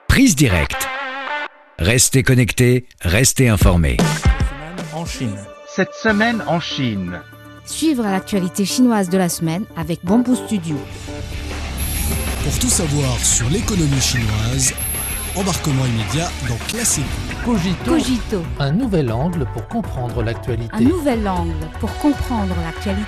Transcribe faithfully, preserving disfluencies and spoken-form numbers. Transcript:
Prise directe. Restez connectés, restez informés. En Chine. Cette semaine en Chine. Suivre l'actualité chinoise de la semaine avec Bamboo Studio. Pour tout savoir sur l'économie chinoise, embarquement immédiat dans Classique. Cogito, Cogito, un nouvel angle pour comprendre l'actualité. un nouvel angle pour comprendre l'actualité.